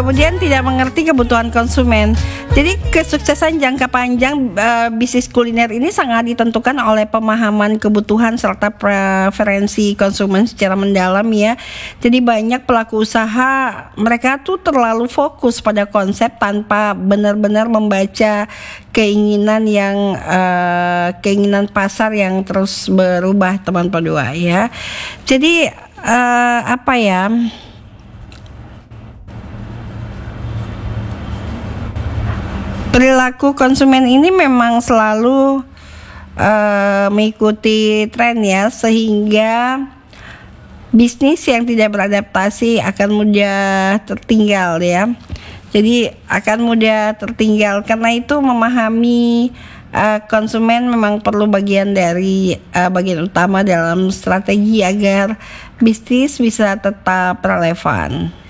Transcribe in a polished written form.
kemudian tidak mengerti kebutuhan konsumen. Jadi kesuksesan jangka panjang bisnis kuliner ini sangat ditentukan oleh pemahaman kebutuhan serta preferensi konsumen secara mendalam ya. Jadi banyak pelaku usaha mereka tuh terlalu fokus pada konsep tanpa benar-benar membaca keinginan pasar yang terus berubah, teman Padua ya. Jadi apa ya? Perilaku konsumen ini memang selalu mengikuti tren ya, sehingga bisnis yang tidak beradaptasi akan mudah tertinggal ya. Jadi akan mudah tertinggal. Karena itu memahami konsumen memang perlu bagian utama dalam strategi agar bisnis bisa tetap relevan.